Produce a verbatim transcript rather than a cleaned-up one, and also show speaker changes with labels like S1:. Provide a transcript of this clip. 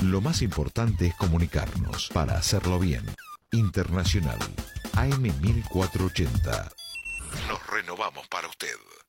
S1: Lo más importante es comunicarnos para hacerlo bien. Internacional A M mil cuatrocientos ochenta. Nos renovamos para usted.